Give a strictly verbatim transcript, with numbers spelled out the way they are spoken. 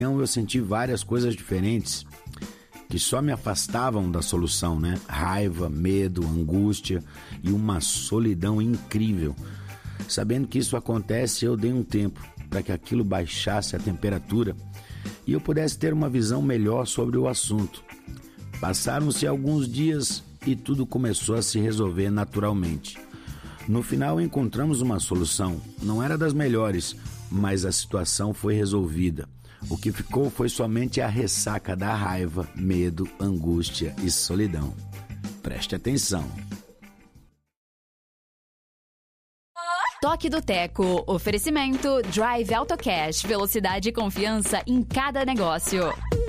eu senti várias coisas diferentes que só me afastavam da solução, né? Raiva, medo, angústia e uma solidão incrível. Sabendo que isso acontece, eu dei um tempo para que aquilo baixasse a temperatura e eu pudesse ter uma visão melhor sobre o assunto. Passaram-se alguns dias e tudo começou a se resolver naturalmente. No final encontramos uma solução. Não era das melhores, mas a situação foi resolvida. O que ficou foi somente a ressaca da raiva, medo, angústia e solidão. Preste atenção. Toque do Teco. Oferecimento Drive AutoCash. Velocidade e confiança em cada negócio.